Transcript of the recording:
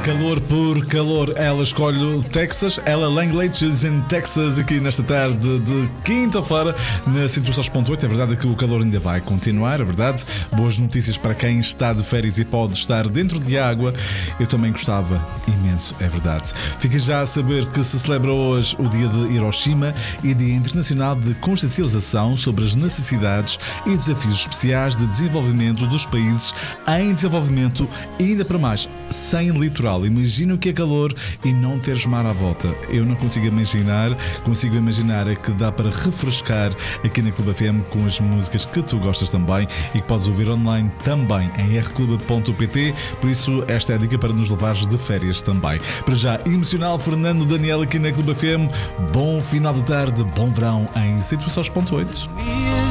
Calor por calor, ela escolhe Texas, ela Languages in Texas, aqui nesta tarde de quinta-feira na 106.8. É verdade que o calor ainda vai continuar, é verdade. Boas notícias para quem está de férias e pode estar dentro de água. Eu também gostava imenso, é verdade. Fica já a saber que se celebra hoje o dia de Hiroshima e Dia Internacional de Consciencialização sobre as necessidades e desafios especiais de desenvolvimento dos países em desenvolvimento e ainda para mais, sem litoral. Imagina o que é calor e não teres mar à volta. Eu não consigo imaginar. Consigo imaginar é que dá para refrescar aqui na Clube FM com as músicas que tu gostas também e que podes ouvir online também em rclube.pt. Por isso, esta é a dica para nos levares de férias também. Para já, emocional Fernando Daniel aqui na Clube FM. Bom final de tarde, bom verão em 106.8.